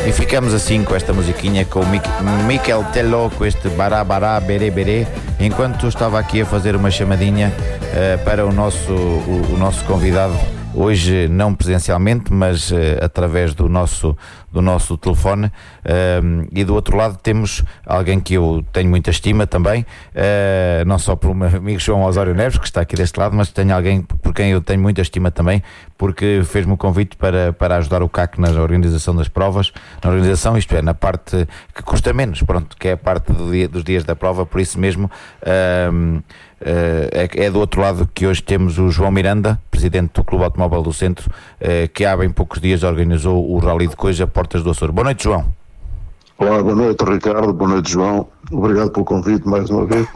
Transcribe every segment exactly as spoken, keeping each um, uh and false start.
E ficamos assim com esta musiquinha, com o Miquel Teló, com este bará bará berê berê, enquanto eu estava aqui a fazer uma chamadinha uh, para o nosso, o, o nosso convidado, hoje não presencialmente, mas uh, através do nosso, do nosso telefone, uh, e do outro lado temos alguém que eu tenho muita estima também, uh, não só por meu amigo João Osório Neves, que está aqui deste lado, mas tenho alguém por quem eu tenho muita estima também, porque fez-me o convite para, para ajudar o C A C na organização das provas, na organização, isto é, na parte que custa menos, pronto, que é a parte do dia, dos dias da prova, por isso mesmo uh, uh, é, é do outro lado que hoje temos o João Miranda, presidente do Clube Automóvel do Centro, uh, que há bem poucos dias organizou o Rally de Coja Portas do Açor. Boa noite, João. Olá, boa noite, Ricardo, boa noite, João, obrigado pelo convite mais uma vez.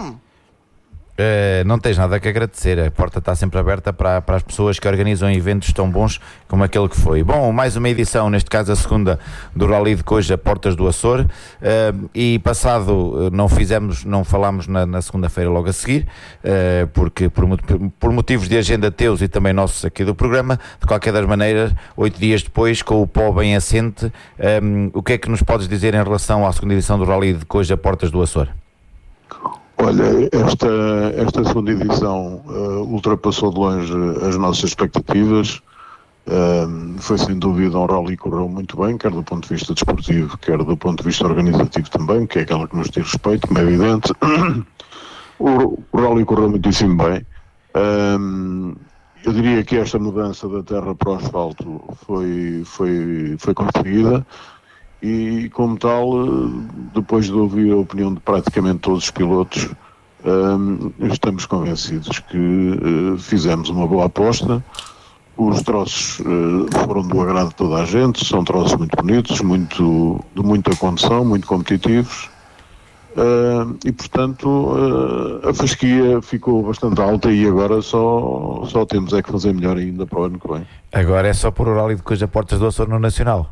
Uh, não tens nada que agradecer, a porta está sempre aberta para, para as pessoas que organizam eventos tão bons como aquele que foi. Bom, mais uma edição, neste caso a segunda, do Rally de Coja Portas do Açor, uh, e passado uh, não fizemos, não falámos na, na segunda-feira logo a seguir, uh, porque por, por motivos de agenda teus e também nossos aqui do programa, de qualquer das maneiras, oito dias depois, com o pó bem assente, um, o que é que nos podes dizer em relação à segunda edição do Rally de Coja Portas do Açor? Olha, esta, esta segunda edição uh, ultrapassou de longe as nossas expectativas, uh, foi sem dúvida um rally que correu muito bem, quer do ponto de vista desportivo, quer do ponto de vista organizativo também, que é aquela que nos diz respeito, como é evidente. o, o rally correu muitíssimo bem. Uh, eu diria que esta mudança da terra para o asfalto foi, foi, foi conseguida. E, como tal, depois de ouvir a opinião de praticamente todos os pilotos, um, estamos convencidos que uh, fizemos uma boa aposta. Os troços uh, foram do agrado de toda a gente, são troços muito bonitos, muito, de muita condução, muito competitivos. Uh, e, portanto, uh, a fasquia ficou bastante alta e agora só, só temos é que fazer melhor ainda para o ano que vem. Agora é só por o Rally de Coja Portas do Açor no Nacional.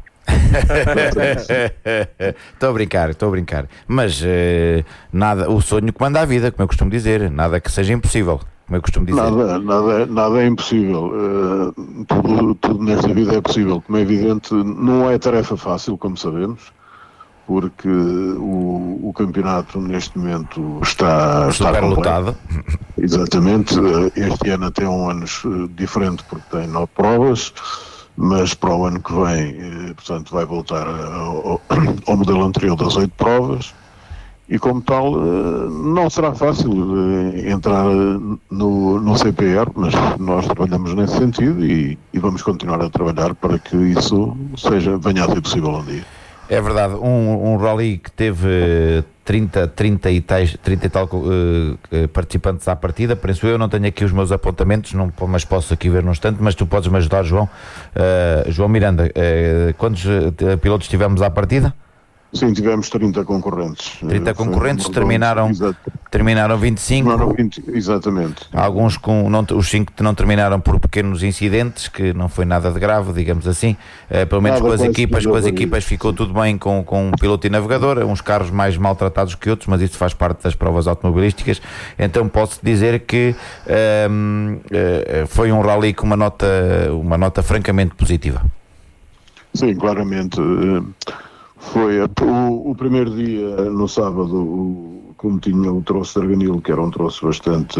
Estou a brincar, estou a brincar. Mas uh, nada, o sonho que manda a vida, como eu costumo dizer, nada que seja impossível, como eu costumo dizer. Nada, nada, nada é impossível. Uh, tudo, tudo nesta vida é possível. Como é evidente, não é tarefa fácil, como sabemos, porque o, o campeonato neste momento está, está super lotado. Exatamente. Este ano até é um ano diferente porque tem nove provas. Mas para o ano que vem, portanto, vai voltar ao, ao modelo anterior das oito provas e, como tal, não será fácil entrar no, no C P R, mas nós trabalhamos nesse sentido e, e vamos continuar a trabalhar para que isso seja, venha a ser possível um dia. É verdade, um, um rally que teve trinta, trinta e, tais, trinta e tal uh, participantes à partida, penso eu, não tenho aqui os meus apontamentos, não, mas posso aqui ver num instante, mas tu podes me ajudar, João. Uh, João Miranda, uh, quantos uh, pilotos tivemos à partida? Sim, tivemos trinta concorrentes. trinta concorrentes, Foi, terminaram, terminaram vinte e cinco. Terminaram vinte, exatamente. Alguns com, não, os cinco não terminaram por pequenos incidentes, que não foi nada de grave, digamos assim. Uh, pelo menos nada com as equipas, com as equipas ficou tudo bem com, com um piloto e navegador, uns carros mais maltratados que outros, mas isso faz parte das provas automobilísticas. Então posso dizer que uh, uh, foi um rally com uma nota, uma nota francamente positiva. Sim, claramente. Uh... Foi o, o primeiro dia, no sábado, o, como tinha o troço de Arganil, que era um troço bastante...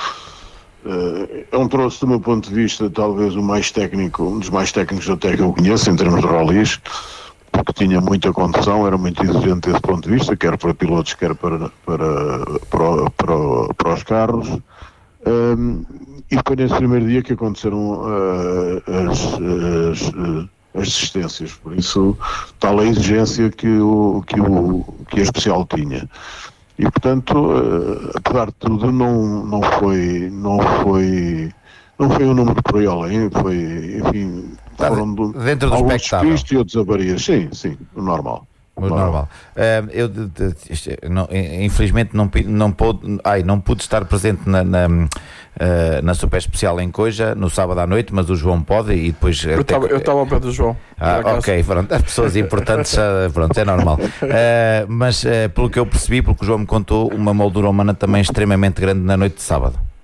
Uh, é um troço, do meu ponto de vista, talvez o mais técnico, um dos mais técnicos até que eu conheço, em termos de rallies, porque tinha muita condução, era muito exigente desse ponto de vista, quer para pilotos, quer para, para, para, para, para os carros. Um, e foi nesse primeiro dia que aconteceram uh, as... as uh, as assistências, por isso tal a exigência que, o, que, o, que a especial tinha. E, portanto, uh, apesar de tudo, não, não foi não foi não foi um número por aí além, foi, enfim, foram do, dentro do alguns espectáculo despistes e outros avarias, sim, sim, o normal. O normal. Uh, eu, de, de, de, não, infelizmente não, não, pude, ai, não pude estar presente na, na, uh, na Super Especial em Coja no sábado à noite, mas o João pode e depois... Eu estava ao pé do João. Ah, ok, pronto, as pessoas importantes, pronto, é normal. Uh, mas uh, pelo que eu percebi, pelo que o João me contou, uma moldura humana também extremamente grande na noite de sábado.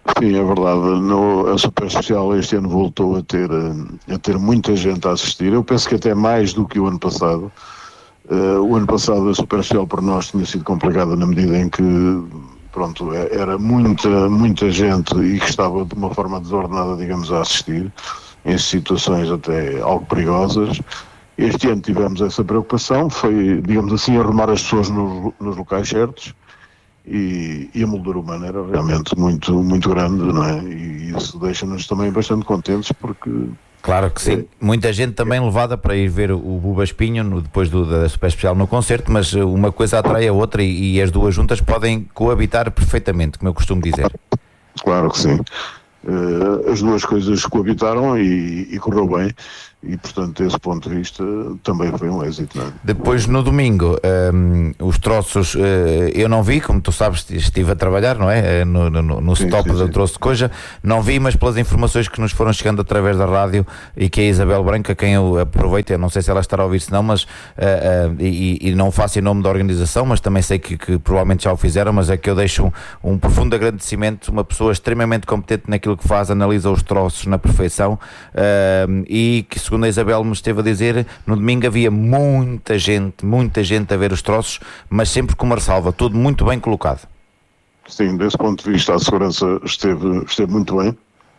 Sim, é verdade. No, a Super Especial este ano voltou a ter, a ter muita gente a assistir. Eu penso que até mais do que o ano passado. Uh, o ano passado a Super Especial para nós tinha sido complicada na medida em que, pronto, era muita, muita gente e que estava de uma forma desordenada, digamos, a assistir, em situações até algo perigosas. Este ano tivemos essa preocupação, foi, digamos assim, arrumar as pessoas nos, nos locais certos. E, e a moldura humana era realmente muito, muito grande, não é? E isso deixa-nos também bastante contentes porque... Claro que sim, é, muita gente também levada para ir ver o Buba Espinho no, depois do, da Super Especial no concerto, mas uma coisa atrai a outra e, e as duas juntas podem coabitar perfeitamente, como eu costumo dizer. Claro que sim. Uh, as duas coisas coabitaram e, e correu bem. E, portanto, desse ponto de vista, também foi um êxito, não é? Depois, no domingo, um, os troços, uh, eu não vi, como tu sabes, estive a trabalhar, não é? No, no, no sim, stop sim, do sim. troço de coisa, não vi, mas pelas informações que nos foram chegando através da rádio e que a Isabel Branca, quem eu aproveito, eu não sei se ela estará a ouvir, se não, mas, uh, uh, e, e não faço em nome da organização, mas também sei que, que provavelmente já o fizeram, mas é que eu deixo um, um profundo agradecimento, uma pessoa extremamente competente naquilo que faz, analisa os troços na perfeição, uh, e que segundo a Isabel me esteve a dizer, no domingo havia muita gente, muita gente a ver os troços, mas sempre com uma ressalva, tudo muito bem colocado. Sim, desse ponto de vista a segurança esteve, esteve muito bem.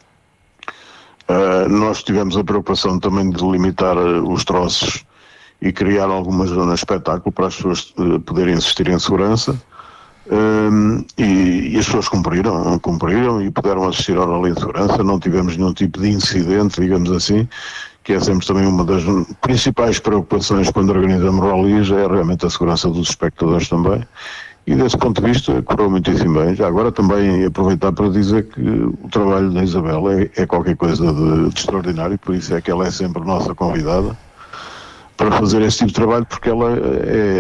Uh, nós tivemos a preocupação também de limitar os troços e criar algumas zonas de espetáculo para as pessoas uh, poderem assistir em segurança. Um, e, e as pessoas cumpriram, cumpriram e puderam assistir ao rally de segurança, não tivemos nenhum tipo de incidente, digamos assim, que é sempre também uma das principais preocupações quando organizamos rallies, é realmente a segurança dos espectadores também, e desse ponto de vista correu muitíssimo bem. Já agora também aproveitar para dizer que o trabalho da Isabel é, é qualquer coisa de, de extraordinário, por isso é que ela é sempre nossa convidada para fazer esse tipo de trabalho, porque ela é,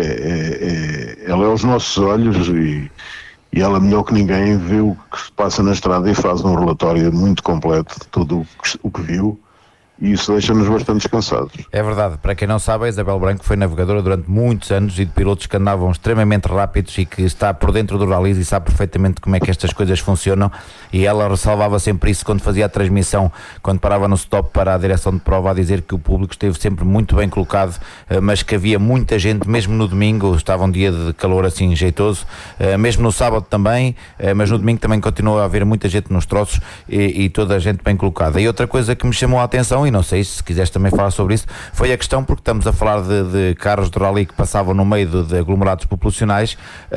é, é, ela é aos nossos olhos e, e ela melhor que ninguém vê o que se passa na estrada e faz um relatório muito completo de tudo o que, o que viu. E isso deixa-nos bastante descansados. É verdade, para quem não sabe, a Isabel Branco foi navegadora durante muitos anos e de pilotos que andavam extremamente rápidos e que está por dentro do rallies e sabe perfeitamente como é que estas coisas funcionam, e ela ressalvava sempre isso quando fazia a transmissão, quando parava no stop para a direção de prova, a dizer que o público esteve sempre muito bem colocado, mas que havia muita gente, mesmo no domingo, estava um dia de calor assim jeitoso, mesmo no sábado também, mas no domingo também continuou a haver muita gente nos troços e, e toda a gente bem colocada. E outra coisa que me chamou a atenção, e não sei se quiseres também falar sobre isso, foi a questão, porque estamos a falar de, de carros de rally que passavam no meio de, de aglomerados populacionais,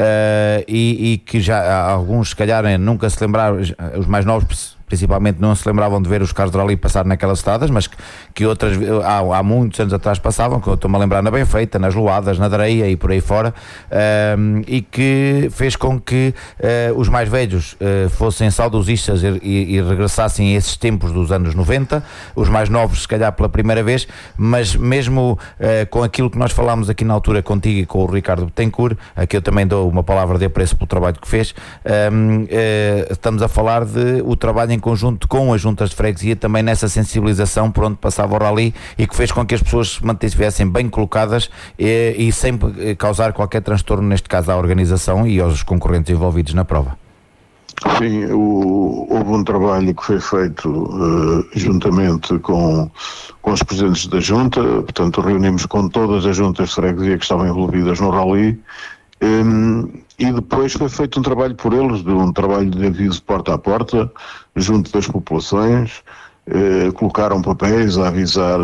uh, e, e que já alguns se calhar nunca se lembraram, os mais novos principalmente não se lembravam de ver os carros de rally passar naquelas estradas, mas que, que outras há, há muitos anos atrás passavam, que eu estou-me a lembrar na Benfeita, nas Loadas, na Dareia e por aí fora, um, e que fez com que uh, os mais velhos uh, fossem saudosistas e, e, e regressassem a esses tempos dos anos noventa, os mais novos se calhar pela primeira vez, mas mesmo uh, com aquilo que nós falámos aqui na altura contigo e com o Ricardo Betancourt, a que eu também dou uma palavra de apreço pelo trabalho que fez, um, uh, estamos a falar de o trabalho em conjunto com as juntas de freguesia, também nessa sensibilização por onde passava o rally, e que fez com que as pessoas se mantivessem bem colocadas e, e sem causar qualquer transtorno, neste caso à organização e aos concorrentes envolvidos na prova. Sim, o, houve um trabalho que foi feito uh, juntamente com, com os presidentes da junta, portanto reunimos com todas as juntas de freguesia que estavam envolvidas no rally. Um, e depois foi feito um trabalho por eles, de um trabalho de aviso porta a porta, junto das populações, eh, colocaram papéis a avisar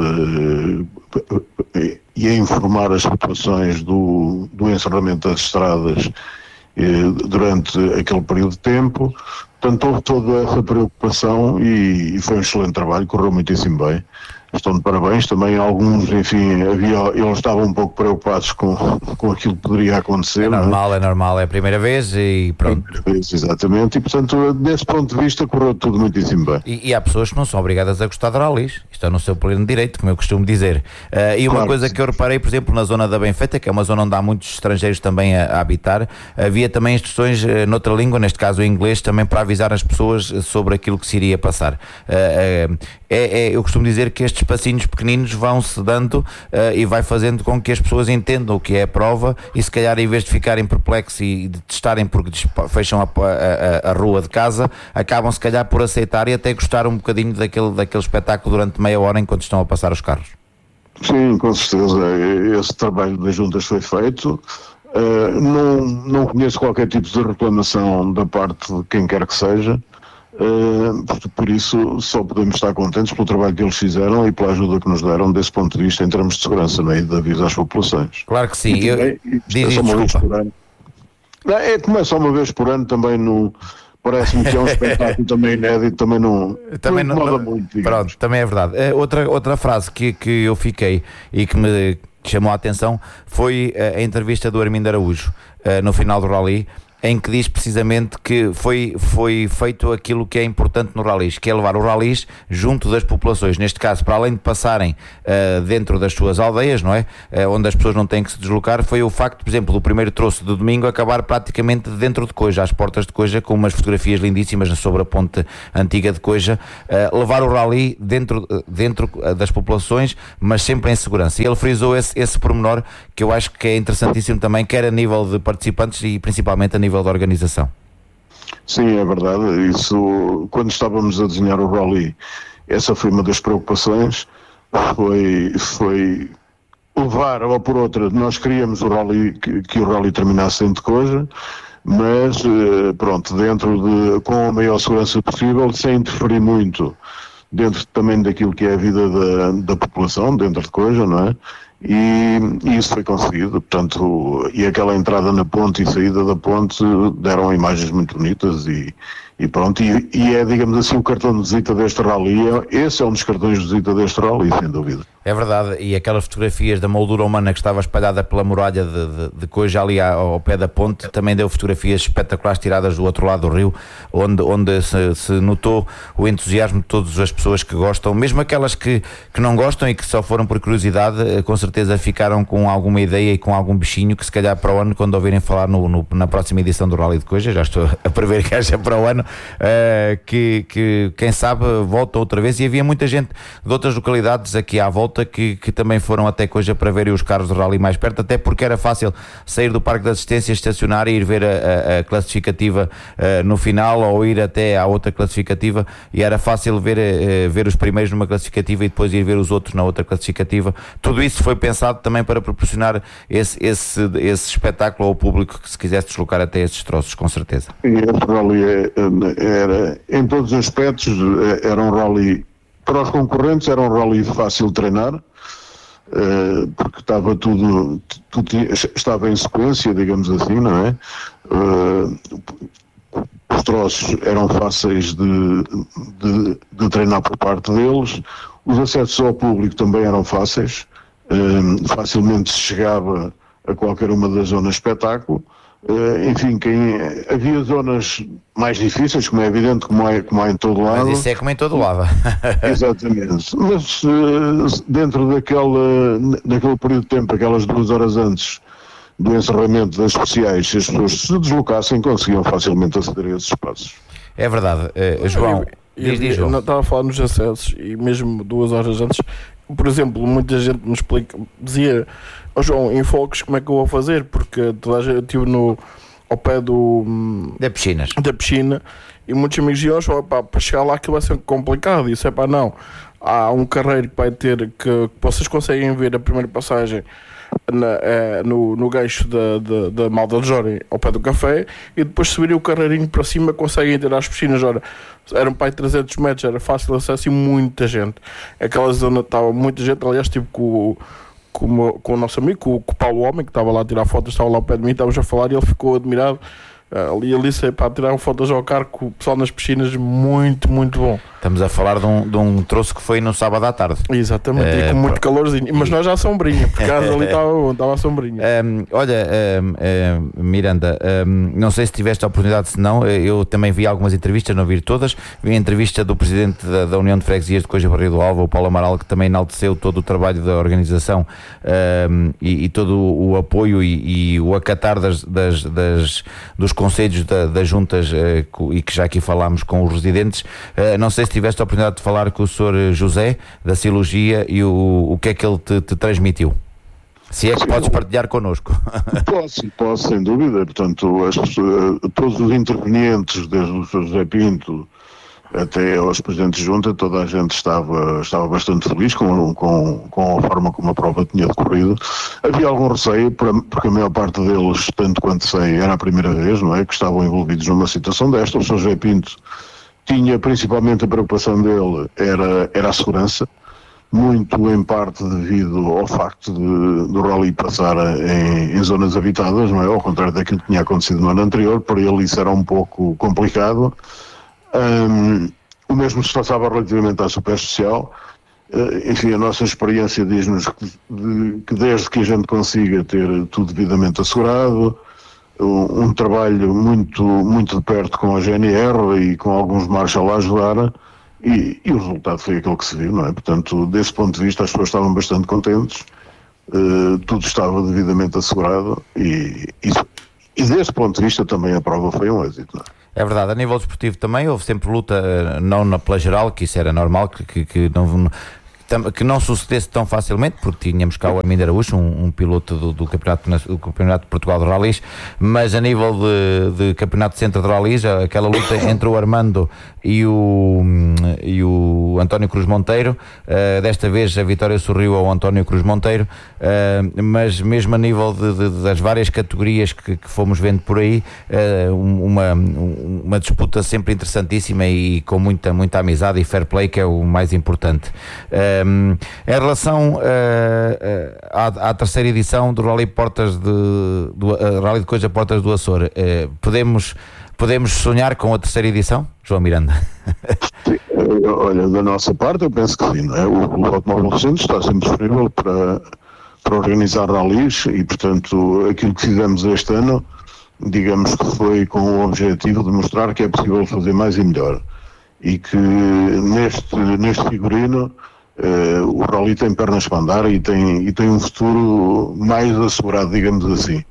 eh, e a informar as populações do, do encerramento das estradas eh, durante aquele período de tempo. Portanto, houve toda essa preocupação e, e foi um excelente trabalho, correu muitíssimo bem. Estão de parabéns. Também alguns, enfim, havia, eles estavam um pouco preocupados com, com aquilo que poderia acontecer. É normal, é? é normal, é a primeira vez e pronto. É a primeira vez, exatamente, e portanto, desse ponto de vista, correu tudo muitíssimo bem. E, e há pessoas que não são obrigadas a gostar de rallies, estão no seu pleno direito, como eu costumo dizer. Uh, e uma claro, coisa que, que eu reparei, por exemplo, na zona da Benfeita, que é uma zona onde há muitos estrangeiros também a, a habitar, havia também instruções uh, noutra língua, neste caso o inglês, também para avisar as pessoas sobre aquilo que se iria passar. Uh, uh, é, é, eu costumo dizer que estes estes passinhos pequeninos vão-se dando uh, e vai fazendo com que as pessoas entendam o que é a prova e se calhar em vez de ficarem perplexos e de testarem porque fecham a, a, a rua de casa, acabam se calhar por aceitar e até gostar um bocadinho daquele, daquele espetáculo durante meia hora enquanto estão a passar os carros. Sim, com certeza. Esse trabalho das juntas foi feito. Uh, não, não conheço qualquer tipo de reclamação da parte de quem quer que seja. Uh, por isso só podemos estar contentes pelo trabalho que eles fizeram e pela ajuda que nos deram desse ponto de vista em termos de segurança, né, e de aviso às populações. Claro que sim. E também, eu... Diz, é só uma vez por ano. É, começa uma vez por ano também no... Parece-me que é um espetáculo também inédito, também não, também não incomoda muito, digamos. Pronto, também é verdade. Uh, outra, outra frase que, que eu fiquei e que me chamou a atenção foi a entrevista do Armindo Araújo uh, no final do Rally, em que diz precisamente que foi, foi feito aquilo que é importante no rallies, que é levar o rallies junto das populações, neste caso, para além de passarem uh, dentro das suas aldeias, não é? Uh, onde as pessoas não têm que se deslocar, foi o facto, por exemplo, do primeiro troço de domingo acabar praticamente dentro de Coja, às portas de Coja, com umas fotografias lindíssimas sobre a ponte antiga de Coja, uh, levar o rally dentro, dentro das populações, mas sempre em segurança. E ele frisou esse, esse pormenor que eu acho que é interessantíssimo também, quer a nível de participantes e principalmente a nível nível da organização. Sim, é verdade. Isso, quando estávamos a desenhar o rally, essa foi uma das preocupações, foi, foi levar, ou por outra, nós queríamos o rally, que, que o rally terminasse em Coja, mas pronto, dentro de, com a maior segurança possível, sem interferir muito dentro também daquilo que é a vida da, da população, dentro de Coja, não é? E, e isso foi conseguido, portanto, e aquela entrada na ponte e saída da ponte deram imagens muito bonitas e, e pronto, e, e é, digamos assim, o cartão de visita deste rally, esse é um dos cartões de visita deste rally, sem dúvida. É verdade, e aquelas fotografias da moldura humana que estava espalhada pela muralha de, de, de Coja ali ao, ao pé da ponte, também deu fotografias espetaculares tiradas do outro lado do rio, onde, onde se, se notou o entusiasmo de todas as pessoas que gostam, mesmo aquelas que, que não gostam e que só foram por curiosidade, com certeza ficaram com alguma ideia e com algum bichinho que se calhar para o ano, quando ouvirem falar no, no, na próxima edição do Rally de Coja, já estou a prever que haja para o ano, uh, que, que quem sabe volta outra vez, e havia muita gente de outras localidades aqui à volta Que, que também foram até Coja para verem os carros de rally mais perto, até porque era fácil sair do Parque de Assistência, estacionar e ir ver a, a, a classificativa uh, no final, ou ir até à outra classificativa, e era fácil ver, uh, ver os primeiros numa classificativa e depois ir ver os outros na outra classificativa. Tudo isso foi pensado também para proporcionar esse, esse, esse espetáculo ao público que se quisesse deslocar até esses troços, com certeza. E esse rally era, em todos os aspectos, era um rally. Para os concorrentes era um rally fácil de treinar, uh, porque estava tudo, tudo, estava em sequência, digamos assim, não é? Uh, os troços eram fáceis de, de, de treinar por parte deles, os acessos ao público também eram fáceis, uh, facilmente se chegava a qualquer uma das zonas de espetáculo. Uh, enfim, quem, havia zonas mais difíceis, como é evidente, como há, como há em todo lado. Mas isso é como em todo lado. Exatamente. Mas uh, dentro daquela, daquele período de tempo, aquelas duas horas antes do encerramento das especiais, se as pessoas se deslocassem, conseguiam facilmente aceder a esses espaços. É verdade. Uh, João, eu, eu, diz, diz, eu, João. eu estava a falar nos acessos, e mesmo duas horas antes, por exemplo, muita gente me explica, dizia: oh, João, em Focos, como é que eu vou fazer? Porque toda a gente, eu estive no, ao pé do, da, piscinas. da piscina, e muitos amigos diziam: oh, pá, para chegar lá aquilo vai ser complicado. E isso é pá, não. Há um carreiro que vai ter, que, que vocês conseguem ver a primeira passagem na, é, no, no gancho da, da, da Malda de Jorem, ao pé do café, e depois subirem o carreirinho para cima, conseguem ter às piscinas. Ora, eram para aí trezentos metros, era fácil acesso e muita gente. Aquela zona estava muita gente, aliás, tipo com, com, com o nosso amigo, com, com o Paulo Homem, que estava lá a tirar fotos, estava lá ao pé de mim, estávamos a falar, e ele ficou admirado. Ali ali para tirar fotos ao carro com o pessoal nas piscinas, muito, muito bom. Estamos a falar de um, de um troço que foi no sábado à tarde. Exatamente, é, e com muito calorzinho. Mas nós já à sombrinha, por acaso ali estava bom, estava à sombrinha. Um, olha, um, um, Miranda, um, não sei se tiveste a oportunidade, se não, eu também vi algumas entrevistas, não vi todas. Vi a entrevista do presidente da, da União de Freguesias de Coja Barreiro do Alva, o Paulo Amaral, que também enalteceu todo o trabalho da organização um, e, e todo o apoio e, e o acatar das, das, das, dos conselhos da, das juntas uh, e que já aqui falámos com os residentes. Uh, não sei se tiveste a oportunidade de falar com o senhor José da Silogia e o, o que é que ele te, te transmitiu. Se é que podes partilhar connosco. Posso, posso, sem dúvida. Portanto, as, todos os intervenientes, desde o senhor José Pinto até aos presidentes de junta, toda a gente estava, estava bastante feliz com, com, com a forma como a prova tinha decorrido. Havia algum receio, porque a maior parte deles, tanto quanto sei, era a primeira vez, não é, que estavam envolvidos numa situação desta. O senhor José Pinto tinha, principalmente, a preocupação dele era, era a segurança, muito em parte devido ao facto de, do rally passar em, em zonas habitadas, não é, ao contrário daquilo que tinha acontecido no ano anterior. Para ele isso era um pouco complicado. Um, o mesmo se passava relativamente à Superespecial. Uh, enfim, a nossa experiência diz-nos que, de, que desde que a gente consiga ter tudo devidamente assegurado, um, um trabalho muito, muito de perto com a G N R e com alguns marshal a ajudar, e, e o resultado foi aquele que se viu, não é? Portanto, desse ponto de vista as pessoas estavam bastante contentes, uh, tudo estava devidamente assegurado e, e, e desse ponto de vista também a prova foi um êxito, não é? É verdade, a nível desportivo também houve sempre luta, não na pela geral, que isso era normal, que, que, que, não, que não sucedesse tão facilmente, porque tínhamos cá o Armindo Araújo, um, um piloto do, do, campeonato, do Campeonato de Portugal de Rallys, mas a nível de, de Campeonato de Centro de Rallys, aquela luta entre o Armando e o, e o António Cruz Monteiro, uh, desta vez a vitória sorriu ao António Cruz Monteiro, uh, mas mesmo a nível de, de, das várias categorias que, que fomos vendo por aí, uh, uma, uma disputa sempre interessantíssima e com muita, muita amizade e fair play, que é o mais importante. Uh, em relação uh, uh, à, à terceira edição do Rally Portas de do, uh, Rally de Coisa Portas do Açor, uh, podemos Podemos sonhar com a terceira edição, João Miranda? Sim, olha, da nossa parte eu penso que sim, não é? O, o Automóvel Centro está sempre disponível para, para organizar rallies e, portanto, aquilo que fizemos este ano, digamos que foi com o objetivo de mostrar que é possível fazer mais e melhor e que neste, neste figurino eh, o rally tem pernas para andar e tem, e tem um futuro mais assegurado, digamos assim.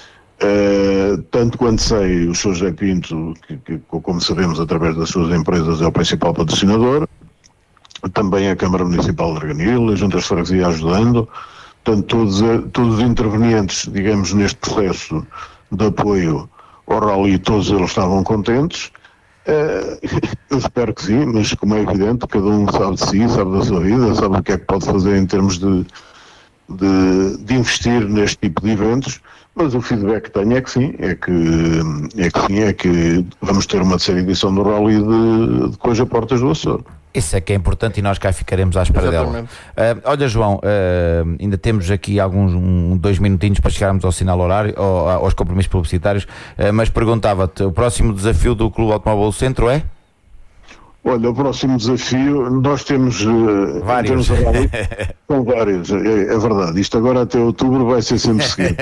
Uh, tanto quanto sei, o senhor José Pinto, que, que, como sabemos, através das suas empresas, é o principal patrocinador, também a Câmara Municipal de Arganil, a Junta de Freguesia ajudando, portanto, todos, todos os intervenientes, digamos, neste processo de apoio ao rally, todos eles estavam contentes. Uh, eu espero que sim, mas como é evidente, cada um sabe de si, sabe da sua vida, sabe o que é que pode fazer em termos de, de, de investir neste tipo de eventos. Mas o feedback que tenho é que sim, é que, é que sim, é que vamos ter uma terceira edição do Rally de, de Coisa Portas do Açor. Isso é que é importante e nós cá ficaremos à espera dela. Uh, olha, João, uh, ainda temos aqui alguns um, dois minutinhos para chegarmos ao sinal horário, ao, aos compromissos publicitários, uh, mas perguntava-te, o próximo desafio do Clube Automóvel Centro é? Olha, o próximo desafio, nós temos uh, vários. Temos rally, são vários, é, é verdade. Isto agora até outubro vai ser sempre seguido.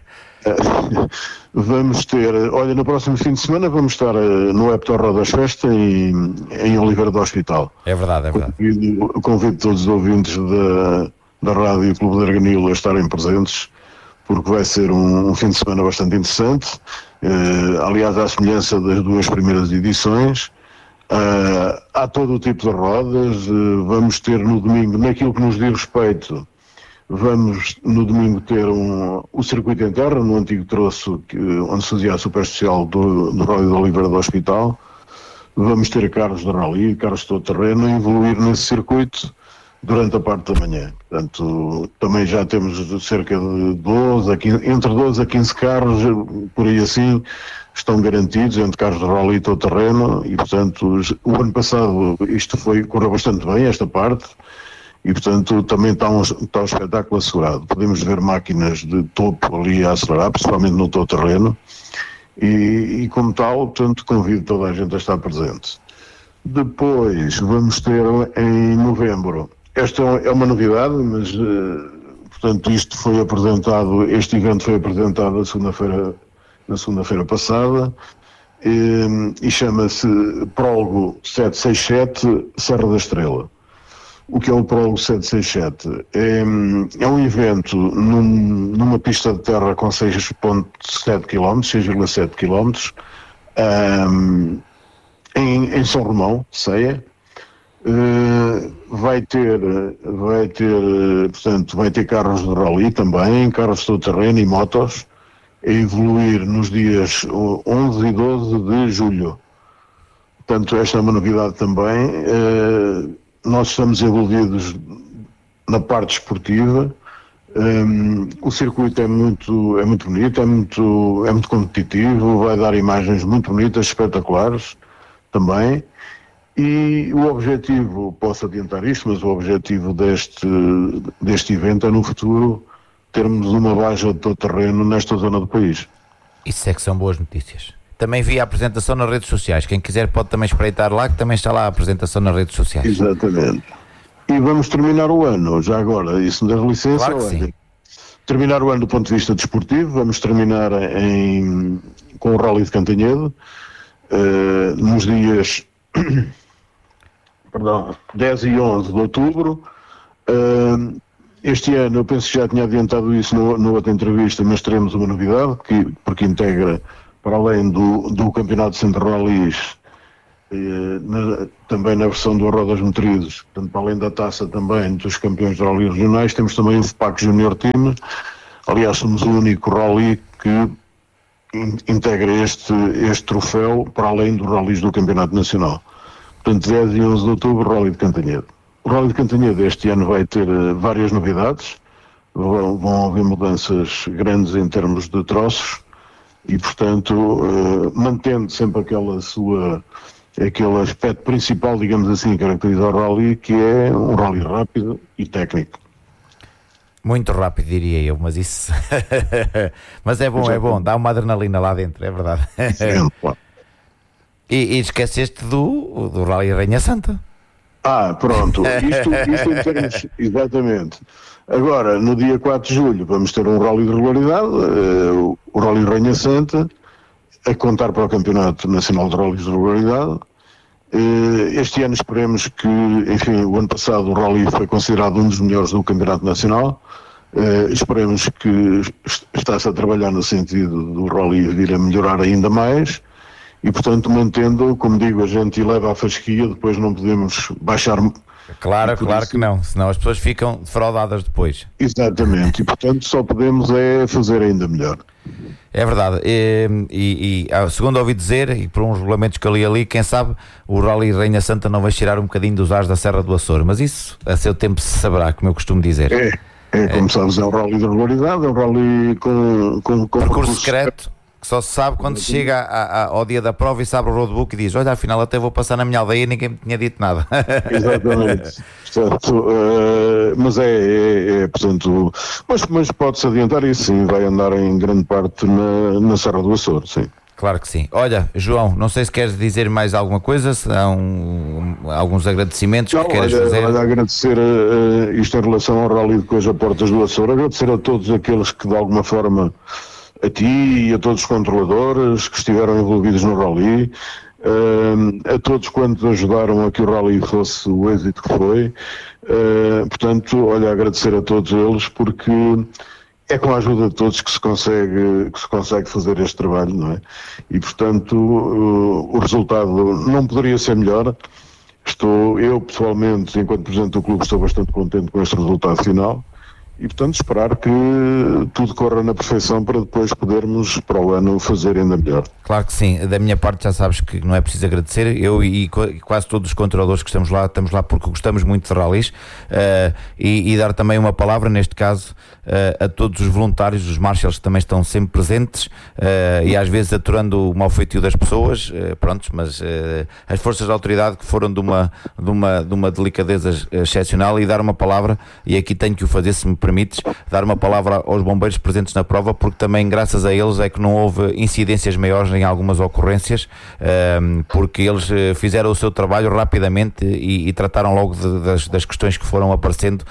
Uh, vamos ter, olha, no próximo fim de semana vamos estar uh, no Heptor Rodas Festa em, em Oliveira do Hospital. É verdade, é verdade. Convido, convido todos os ouvintes da, da Rádio Clube de Arganil a estarem presentes, porque vai ser um, um fim de semana bastante interessante. Uh, aliás, à semelhança das duas primeiras edições. Uh, há todo o tipo de rodas, uh, vamos ter no domingo, naquilo que nos diz respeito, vamos no domingo ter um, o circuito em terra, no antigo troço que, onde se fazia a Superespecial do, do Rally de Oliveira do Hospital. Vamos ter carros de rally, carros de todo terreno, a evoluir nesse circuito durante a parte da manhã. Portanto, também já temos cerca de doze, a quinze, entre doze a quinze carros, por aí assim, estão garantidos entre carros de rally e todo terreno e, portanto, o ano passado isto foi, correu bastante bem, esta parte, e, portanto, também está um, está um espetáculo assegurado. Podemos ver máquinas de topo ali a acelerar, principalmente no todo terreno, e, e como tal, portanto, convido toda a gente a estar presente. Depois, vamos ter em novembro, esta é uma novidade, mas, portanto, isto foi apresentado, este evento foi apresentado na segunda-feira na segunda-feira passada, e, e chama-se Prólogo setecentos e sessenta e sete Serra da Estrela. o que é o Prologo setecentos e sessenta e sete. É, é um evento num, numa pista de terra com seis vírgula sete quilómetros, seis vírgula sete quilómetros, um, em, em São Romão, Ceia. Uh, vai ter, vai ter, portanto, vai ter carros de rally também, carros de todo terreno e motos, a evoluir nos dias onze e doze de julho. Portanto, esta é uma novidade também. Uh, nós estamos envolvidos na parte esportiva. Um, o circuito é muito, é muito bonito, é muito, é muito competitivo, vai dar imagens muito bonitas, espetaculares também. E o objetivo, posso adiantar isto, mas o objetivo deste, deste evento é no futuro termos uma baixa de todo terreno nesta zona do país. Isso é que são boas notícias. Também vi a apresentação nas redes sociais. Quem quiser pode também espreitar lá, que também está lá a apresentação nas redes sociais. Exatamente. E vamos terminar o ano, já agora, isso me dá licença. Claro que sim. Terminar o ano do ponto de vista desportivo, vamos terminar em, com o Rally de Cantanhede, uh, nos dias perdão, dez e onze de outubro. Uh, este ano, eu penso que já tinha adiantado isso no, na outra entrevista, mas teremos uma novidade, que, porque integra, para além do, do Campeonato de Centro Rallys, eh, na, também na versão do Rodas Motridas, portanto, para além da taça também dos campeões de rally regionais, temos também o FPAC Junior Team. Aliás, somos o único rally que in, integra este, este troféu, para além dos rallies do Campeonato Nacional. Portanto, dez e onze de outubro, Rally de Cantanhede. O Rally de Cantanhede este ano vai ter uh, várias novidades, vão, vão haver mudanças grandes em termos de troços e, portanto, uh, mantendo sempre aquela sua, aquele aspecto principal, digamos assim, que caracteriza o Rally, que é um Rally rápido e técnico. Muito rápido, diria eu, mas isso... mas é bom, Exato. é bom, dá uma adrenalina lá dentro, é verdade. Sim, claro. E, e esqueceste do, do Rally Rainha Santa. Ah, pronto. Isto, isto em termos... Exatamente. Agora, no dia quatro de julho, vamos ter um Rally de regularidade, uh, o Rally Rainha Santa, a contar para o Campeonato Nacional de Rallys de regularidade. Uh, este ano esperemos que, enfim, o ano passado o Rally foi considerado um dos melhores do Campeonato Nacional. Uh, esperemos que está-se a trabalhar no sentido do Rally vir a melhorar ainda mais. E, portanto, mantendo, como digo, a gente leva a fasquia, depois não podemos baixar... Claro, claro isso... que não, senão as pessoas ficam defraudadas depois. Exatamente, e, portanto, só podemos é fazer ainda melhor. É verdade, e, e, e segundo ouvi dizer, e por uns regulamentos que eu li ali, quem sabe o Rally Rainha Santa não vai tirar um bocadinho dos ares da Serra do Açor, mas isso a seu tempo se saberá, como eu costumo dizer. É, é como é. sabes, é um Rally de regularidade, é um Rally com... com, com percurso secreto. Que só se sabe quando se chega a, a, ao dia da prova e se abre o roadbook e diz: olha, afinal até vou passar na minha aldeia e ninguém me tinha dito nada. Exatamente. Portanto, uh, mas é, é, é portanto, mas, mas pode-se adiantar isso, sim, vai andar em grande parte na, na Serra do Açor, sim. Claro que sim. Olha, João, não sei se queres dizer mais alguma coisa, se há um, alguns agradecimentos não, que queres olha, fazer. Olha, agradecer uh, isto em relação ao Rally de Coja Portas do Açor, agradecer a todos aqueles que de alguma forma, a ti e a todos os controladores que estiveram envolvidos no Rally, uh, a todos quantos ajudaram a que o Rally fosse o êxito que foi. Uh, portanto, olha, agradecer a todos eles, porque é com a ajuda de todos que se consegue, que se consegue fazer este trabalho, não é? E, portanto, uh, o resultado não poderia ser melhor. Estou, eu pessoalmente, enquanto Presidente do Clube, estou bastante contente com este resultado final. E, portanto, esperar que tudo corra na perfeição para depois podermos, para o ano, fazer ainda melhor. Claro que sim. Da minha parte, já sabes que não é preciso agradecer. Eu e quase todos os controladores que estamos lá, estamos lá porque gostamos muito de rallies. Uh, e, e dar também uma palavra, neste caso, uh, a todos os voluntários, os marshals que também estão sempre presentes uh, e às vezes aturando o mau feitio das pessoas, uh, prontos, mas uh, as forças de autoridade que foram de uma, de uma, de uma delicadeza excepcional, e dar uma palavra, e aqui tenho que o fazer, se me permites, dar uma palavra aos bombeiros presentes na prova, porque também graças a eles é que não houve incidências maiores em algumas ocorrências, porque eles fizeram o seu trabalho rapidamente e, e trataram logo de, das, das questões que foram aparecendo,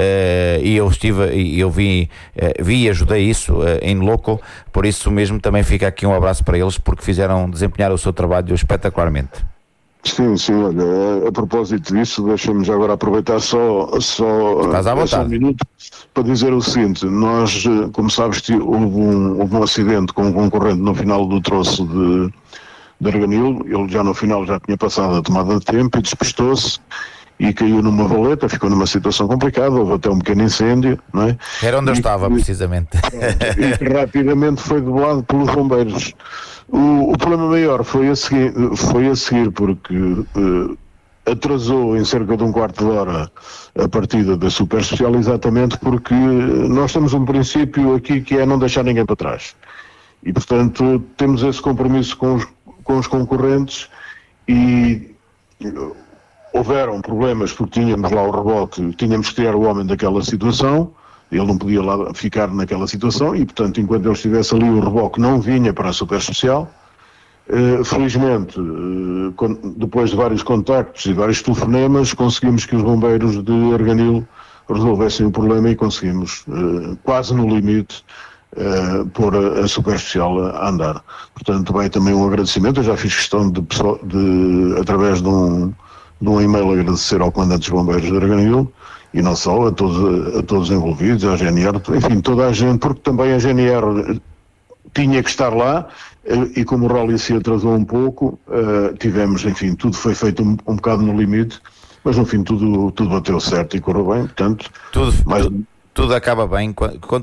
e eu estive e eu vi, vi e ajudei isso em loco, por isso mesmo também fica aqui um abraço para eles, porque fizeram desempenhar o seu trabalho espetacularmente. Sim, sim, olha, a, a propósito disso, deixa-me já agora aproveitar só, só, só um minuto para dizer o seguinte: nós, como sabes, houve um, houve um acidente com um concorrente no final do troço de, de Arganil. Ele já no final já tinha passado a tomada de tempo e despistou-se e caiu numa valeta, ficou numa situação complicada, houve até um pequeno incêndio, não é? Era onde eu e, estava, e, precisamente. E que rapidamente foi debelado pelos bombeiros. O, o problema maior foi a seguir, foi a seguir porque uh, atrasou em cerca de um quarto de hora a partida da Super Especial, exatamente porque nós temos um princípio aqui que é não deixar ninguém para trás. E, portanto, temos esse compromisso com os, com os concorrentes e uh, houveram problemas porque tínhamos lá o reboque, tínhamos que tirar o homem daquela situação. Ele não podia lá ficar naquela situação e, portanto, enquanto ele estivesse ali, o reboque não vinha para a Super Especial. Uh, felizmente, uh, con- depois de vários contactos e vários telefonemas, conseguimos que os bombeiros de Arganil resolvessem o problema e conseguimos, uh, quase no limite, uh, pôr a, a Super Especial a andar. Portanto, vai também um agradecimento. Eu já fiz questão de, de através de um, de um e-mail, agradecer ao comandante dos bombeiros de Arganil. E não só, a todos, a todos os envolvidos, à G N R, enfim, toda a gente, porque também a G N R tinha que estar lá, e como o rally se atrasou um pouco, uh, tivemos, enfim, tudo foi feito um, um bocado no limite, mas no fim tudo, tudo bateu certo e correu bem, portanto... Tudo, mais... tudo, tudo acaba bem,